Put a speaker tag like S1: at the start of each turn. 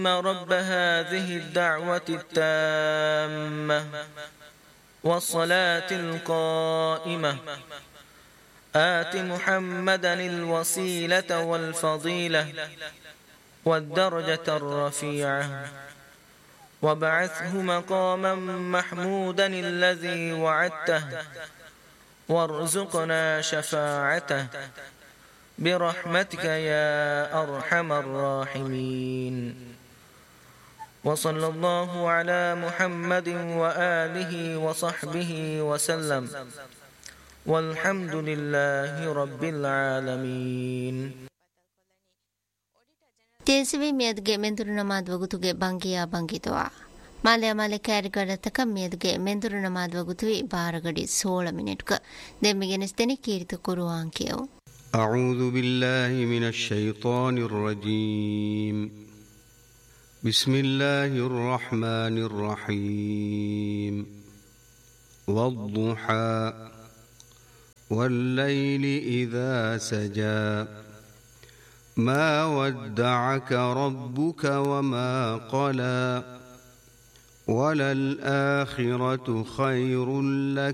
S1: رب هذه الدعوة التامة والصلاة القائمة آت محمدا الوسيلة والفضيلة والدرجة الرفيعة وابعثه مقاما محمودا الذي وعدته وارزقنا شفاعته برحمتك يا أرحم الراحمين وصلى الله على محمد وآله وصحبه وسلم والحمد لله رب العالمين.
S2: ದೇಶವೇ ಮಿಯದ್ಗೆ ಮೆಂದುರು ನಮಾದ್ ವಗುತುಗೆ ಬಂಗಿಯಾ ಬಂಗಿತವಾ ಮಾಲೆ ಮಾಲೆ ಕ್ಯಾರಿಗಡ ತಕ ಮಿಯದ್ಗೆ ಮೆಂದುರು ನಮಾದ್ ವಗುತುವಿ ಬಾರಗಡಿ 16 ಮಿನಿಟ್ಕ ದೆಮ್ಮಿಗೆನಿಸ್ತೇನೆ ಕೀರ್ತಿ ಕುರುವಾಂಕಿಯವು.
S3: أعوذ بالله من الشيطان الرجيم. بسم الله الرحمن الرحيم. والضحى والليل إذا سجى ما ودعك ربك وما قلى وللآخرة خير لك